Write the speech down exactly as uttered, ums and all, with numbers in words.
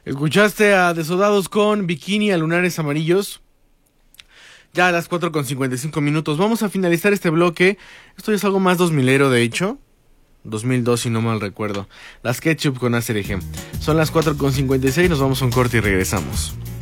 Escuchaste a Desodados con Bikini a Lunares Amarillos. Ya a las cuatro con cincuenta y cinco minutos. Vamos a finalizar este bloque. Esto es algo más dos milero, de hecho. dos mil dos, si no mal recuerdo. Las Ketchup con Acer Eje. Son las cuatro con cincuenta y seis. Nos vamos a un corte y regresamos.